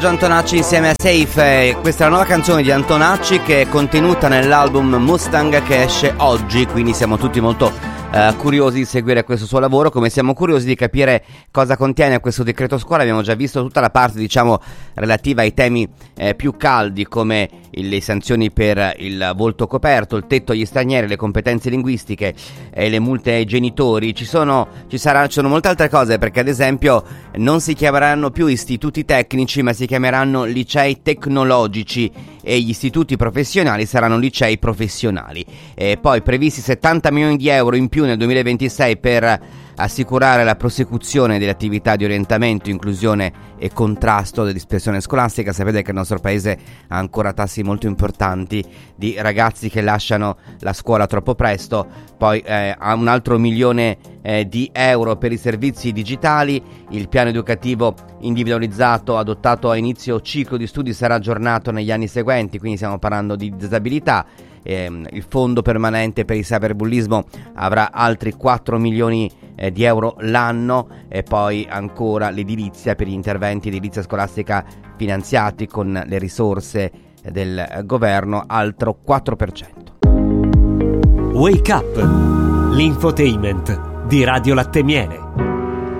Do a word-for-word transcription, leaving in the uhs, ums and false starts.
Antonacci insieme a Safe, questa è la nuova canzone di Antonacci che è contenuta nell'album Mustang che esce oggi, quindi siamo tutti molto Uh, curiosi di seguire questo suo lavoro, come siamo curiosi di capire cosa contiene questo decreto scuola. Abbiamo già visto tutta la parte, diciamo, relativa ai temi eh, più caldi, come il, le sanzioni per il volto coperto, il tetto agli stranieri, le competenze linguistiche e le multe ai genitori. Ci sono, ci sarà, ci sono molte altre cose, perché ad esempio non si chiameranno più istituti tecnici, ma si chiameranno licei tecnologici, e gli istituti professionali saranno licei professionali. E poi previsti settanta milioni di euro in più nel duemilaventisei per assicurare la prosecuzione delle attività di orientamento, inclusione e contrasto della dispersione scolastica. Sapete che il nostro paese ha ancora tassi molto importanti di ragazzi che lasciano la scuola troppo presto. Poi eh, ha un altro milione eh, di euro per i servizi digitali. Il piano educativo individualizzato adottato a inizio ciclo di studi sarà aggiornato negli anni seguenti, quindi stiamo parlando di disabilità. Eh, il fondo permanente per il cyberbullismo avrà altri quattro milioni eh, di euro l'anno, e poi ancora l'edilizia per gli interventi di edilizia scolastica finanziati con le risorse eh, del governo, altro quattro per cento. Wake Up, l'infotainment di Radio Latte Miele.